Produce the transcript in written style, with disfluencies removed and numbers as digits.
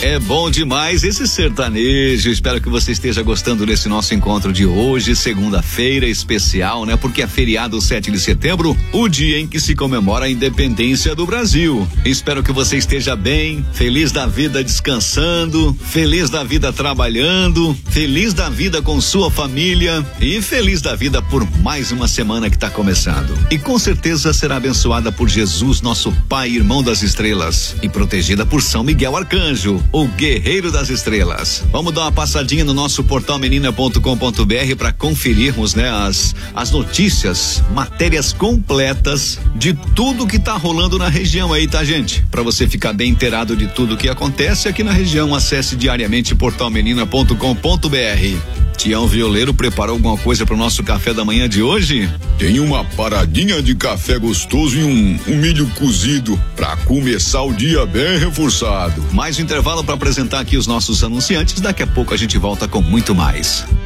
É bom demais esse sertanejo. Espero que você esteja gostando desse nosso encontro de hoje, segunda-feira especial, né? Porque é feriado 7 de setembro, o dia em que se comemora a independência do Brasil. Espero que você esteja bem, feliz da vida descansando, feliz da vida trabalhando, feliz da vida com sua família e feliz da vida por mais uma semana que está começando. E com certeza será abençoada por Jesus, nosso Pai, irmão das estrelas, e protegida por São Miguel Arcanjo, o guerreiro das estrelas. Vamos dar uma passadinha no nosso portal menina.com.br para conferirmos, né, as notícias, matérias completas de tudo que tá rolando na região aí, tá, gente? Para você ficar bem inteirado de tudo que acontece aqui na região, acesse diariamente portalmenina.com.br. Tião Violeiro preparou alguma coisa pro nosso café da manhã de hoje? Tem uma paradinha de café gostoso e um milho cozido pra começar o dia bem reforçado. Mais um intervalo para apresentar aqui os nossos anunciantes. Daqui a pouco a gente volta com muito mais.